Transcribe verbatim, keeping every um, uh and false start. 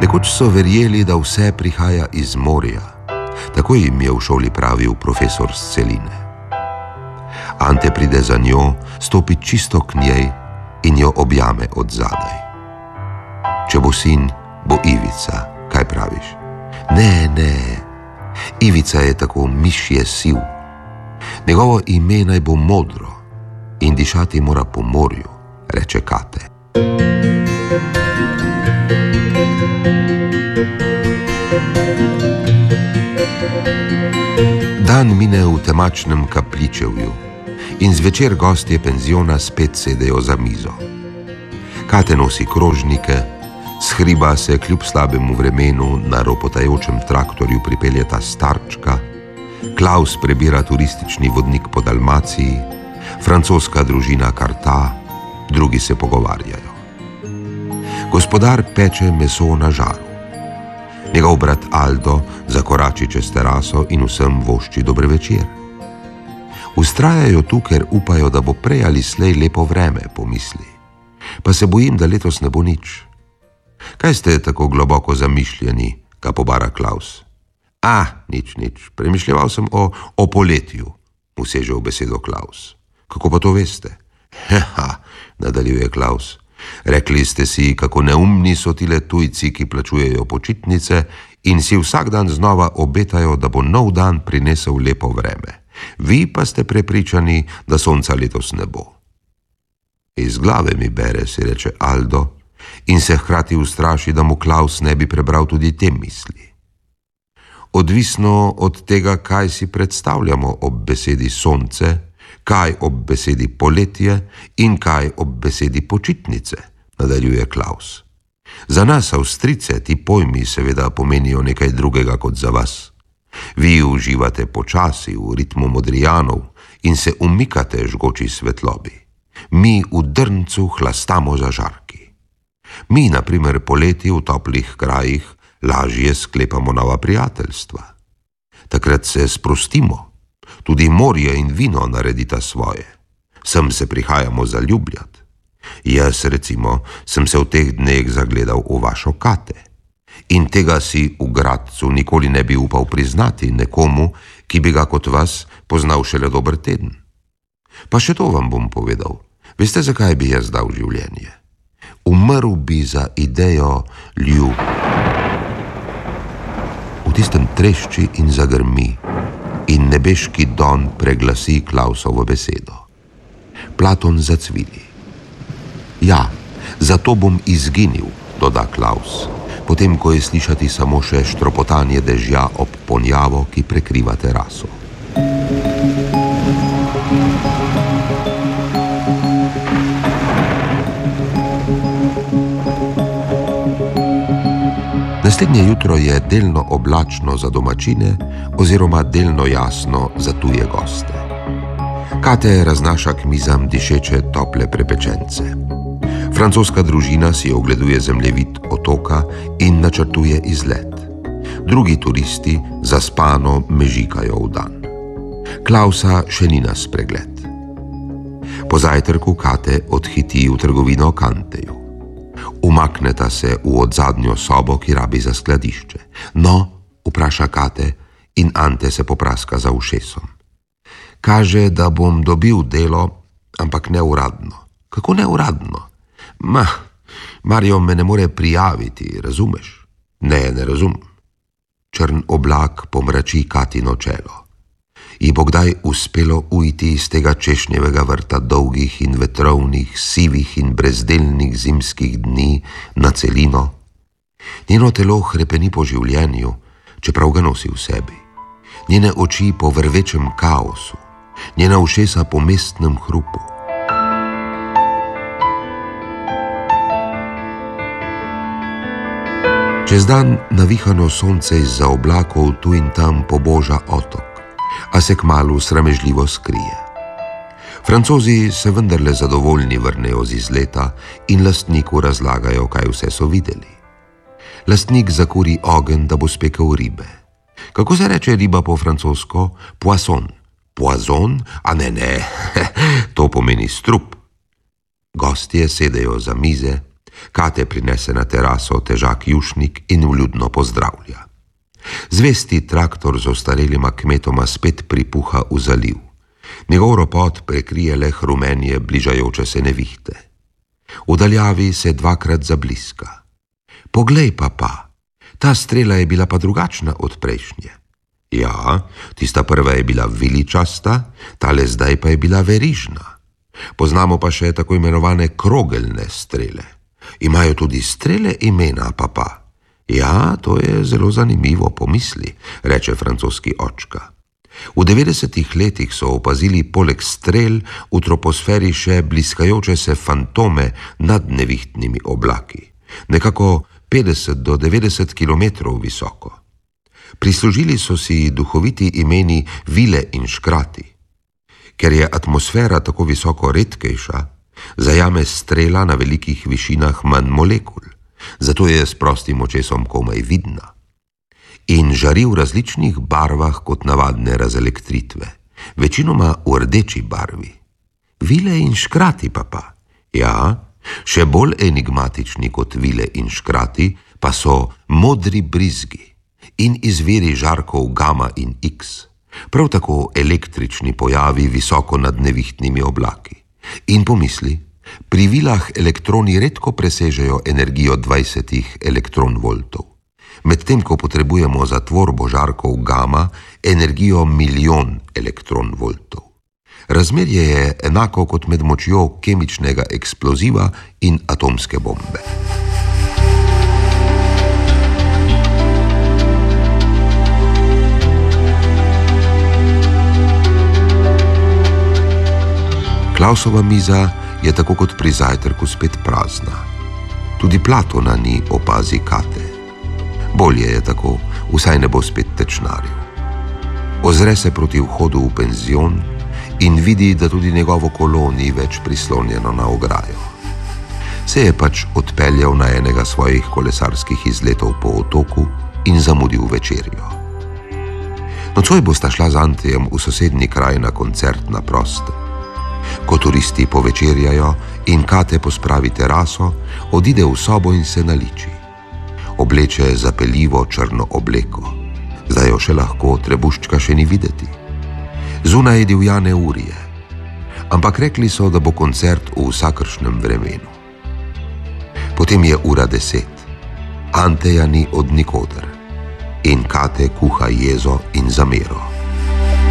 Nekoč so verjeli, da vse prihaja iz morja. Tako jim je v šoli pravil profesor s celine. Ante pride za njo, stopi čisto k njej in jo objame od zadaj. Če bo sin, bo Ivica, kaj praviš? Ne, ne, Ivica je tako mišje siv. Njegovo ime naj bo modro in dišati mora po morju, reče Kate. Dan mine v temačnem kapličevju in zvečer gostje penziona spet sedejo za mizo. Kate nosi krožnike, s hriba se kljub slabemu vremenu na ropotajočem traktorju pripeljeta starčka, Klaus prebira turistični vodnik po Dalmaciji, francoska družina karta, drugi se pogovarjajo. Gospodar peče meso na žaru. Njegov brat Aldo zakorači čez teraso in vsem vošči dober večer. Vztrajajo tu, ker upajo, da bo prej ali slej lepo vreme, pomisli. Pa se bojim, da letos ne bo nič. Kaj ste tako globoko zamišljeni, ga pobara Klaus? A, nič, nič, premišljeval sem o, o poletju, mu seže v besedo Klaus. Kako pa to veste? Heha, nadaljuje Klaus. Rekli ste si, kako neumni so tile tujci, ki plačujejo počitnice in si vsak dan znova obetajo, da bo nov dan prinesel lepo vreme. Vi pa ste prepričani, da sonca letos ne bo. Iz glave mi bere, si reče Aldo, in se hkrati ustraši, da mu Klaus ne bi prebral tudi te misli. Odvisno od tega, kaj si predstavljamo ob besedi sonce, kaj ob besedi poletje in kaj ob besedi počitnice, nadaljuje Klaus. Za nas, Avstrice, ti pojmi seveda pomenijo nekaj drugega kot za vas. Vi uživate počasi v ritmu Modrijanov in se umikate žgoči svetlobi. Mi v drncu hlastamo za žarki. Mi, na primer, poleti v toplih krajih lažje sklepamo nova prijateljstva. Takrat se sprostimo. Tudi morje in vino naredita svoje. Sem se prihajamo zaljubljati. Jaz, recimo, sem se v teh dneh zagledal v vašo Kate. In tega si v Gradcu nikoli ne bi upal priznati nekomu, ki bi ga kot vas poznal šele dober teden. Pa še to vam bom povedal. Veste, zakaj bi jaz dal življenje? Umrl bi za idejo ljub. V tistem trešči in zagrmi in nebeški don preglasi Klausovo besedo. Platon zacvili. Ja, zato bom izginil, doda Klaus, potem ko je slišati samo še štropotanje dežja ob ponjavo, ki prekriva teraso. Naslednje jutro je delno oblačno za domačine oziroma delno jasno za tuje goste. Kate raznaša k mizam dišeče tople prepečence. Francoska družina si ogleduje zemljevid otoka in načrtuje izlet. Drugi turisti zaspano mežikajo v dan. Klausa še ni na spregled. Po zajtrku Kate odhiti v trgovino Kanteju. Umakneta se v odzadnjo sobo, ki rabi za skladišče. No, vpraša Kate in Ante se popraska za ušesom. Kaže, da bom dobil delo, ampak neuradno. Kako neuradno? Ma, Marjo me ne more prijaviti, razumeš? Ne, ne razumem. Črn oblak pomrači Katino čelo. Ji bo kdaj uspelo uiti iz tega češnjevega vrta dolgih in vetrovnih, sivih in brezdelnih zimskih dni na celino? Njeno telo hrepeni po življenju, čeprav ga nosi v sebi. Njene oči po vrvečem kaosu, njena ušesa po mestnem hrupu. Čez dan navihano sonce izza oblakov tu in tam poboža otok, a se kmalu sramežljivo skrije. Francozi se vendarle zadovoljni vrnejo z izleta in lastniku razlagajo, kaj vse so videli. Lastnik zakuri ogenj, da bo spekel ribe. Kako se reče riba po francosko? Poisson. Poisson? A ne, ne, to pomeni strup. Gostje sedejo za mize, Kate prinese na teraso težak jušnik in vljudno pozdravlja. Zvesti traktor z ostarelima kmetoma spet pripuha v zaliv. Njegov ropot prekrije le hrumenje bližajoče se nevihte. V daljavi se dvakrat zabliska. Poglej, papa, ta strela je bila pa drugačna od prejšnje. Ja, tista prva je bila viličasta, tale zdaj pa je bila verižna. Poznamo pa še tako imenovane krogeljne strele. Imajo tudi strele imena, papa. Ja, to je zelo zanimivo, pomisli, reče francoski očka. V devetdesetih letih so opazili poleg strel v troposferi še bliskajoče se fantome nad nevihtnimi oblaki, nekako petdeset do devetdeset kilometrov visoko. Prislužili so si duhoviti imeni vile in škrati. Ker je atmosfera tako visoko redkejša, zajame strela na velikih višinah manj molekul, zato je s prostim očesom komaj vidna. In žari v različnih barvah kot navadne razelektritve, večinoma v rdeči barvi. Vile in škrati, papa. Ja, še bolj enigmatični kot vile in škrati pa so modri brizgi in izviri žarkov gama in X, prav tako električni pojavi visoko nad nevihtnimi oblaki. In pomisli, pri vilah elektroni redko presežejo energijo dvajsetih elektronvoltov, medtem ko potrebujemo za tvorbo žarkov gama energijo milijon elektronvoltov. Razmerje je enako kot med močjo kemičnega eksploziva in atomske bombe. Klausova miza je tako kot pri zajtrku spet prazna. Tudi Platona ni, opazi Kate. Bolje je tako, vsaj ne bo spet tečnaril. Ozre se proti vhodu v penzion in vidi, da tudi njegovo kolo ni več prislonjeno na ograjo. Se je pač odpeljal na enega svojih kolesarskih izletov po otoku in zamudil večerjo. Nocoj bosta šla z Antejem v sosednji kraj na koncert na prostem. Ko turisti povečerjajo in Kate pospravi teraso, odide v sobo in se naliči. Obleče zapeljivo črno obleko. Zdaj jo še lahko trebuščka še ni videti. Zunaj divjane urje. Ampak rekli so, da bo koncert v vsakršnem vremenu. Potem je ura deset. Anteja ni od nikoder. In Kate kuha jezo in zamero.